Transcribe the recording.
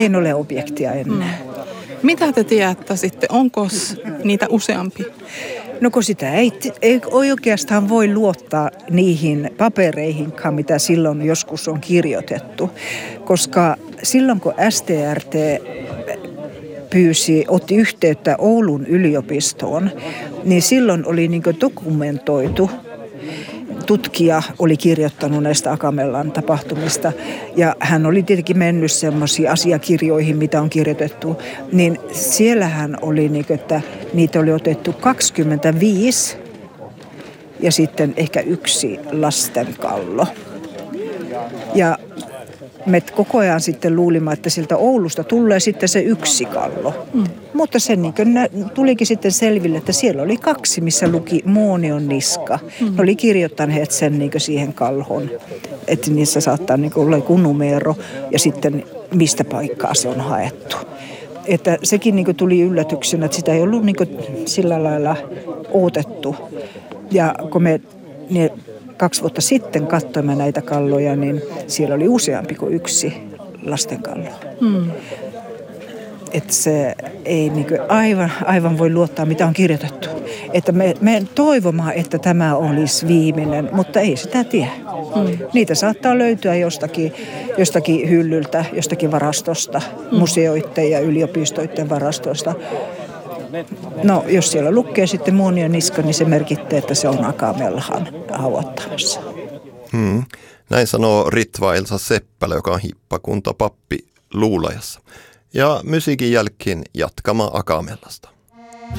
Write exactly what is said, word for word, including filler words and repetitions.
En ole objektia enää. Mm. Mitä te tiedätte sitten? Onko niitä useampi? No kun sitä ei, ei oikeastaan voi luottaa niihin papereihinkaan, mitä silloin joskus on kirjoitettu. Koska silloin kun S T R T pyysi, otti yhteyttä Oulun yliopistoon, niin silloin oli niin kuin dokumentoitu. Tutkija oli kirjoittanut näistä Akamellan tapahtumista ja hän oli tietenkin mennyt semmoisiin asiakirjoihin, mitä on kirjoitettu, niin siellähän oli, niin kuin, että niitä oli otettu kaksikymmentäviisi ja sitten ehkä yksi lastenkallo. Ja me koko ajan sitten luulimme, että siltä Oulusta tulee sitten se yksi kallo. Mm. Mutta se niin tulikin sitten selville, että siellä oli kaksi, missä luki Muonion niska. Mm. Ne oli kirjoittaneet sen niin siihen kalhon, että niissä saattaa niin olla joku numero ja sitten mistä paikkaa se on haettu. Että sekin niin tuli yllätyksenä, että sitä ei ollut niin sillä lailla odotettu. Ja kun me ne kaksi vuotta sitten katsoimme näitä kalloja, niin siellä oli useampi kuin yksi lastenkallo. Mm. Että se ei niin aivan, aivan voi luottaa, mitä on kirjoitettu. Että me, me toivomme, että tämä olisi viimeinen, mutta ei sitä tiedä. Mm. Niitä saattaa löytyä jostakin, jostakin hyllyltä, jostakin varastosta, mm. museoiden ja yliopistoiden varastosta. No, jos siellä lukee sitten Muonion niska, niin se merkittää, että se on Akamellan hauottamassa. Hmm. Näin sanoo Ritva Elsa Seppälä, joka on hippakuntapappi Luulajassa. Ja musiikin jälkeen jatkama Akamellasta.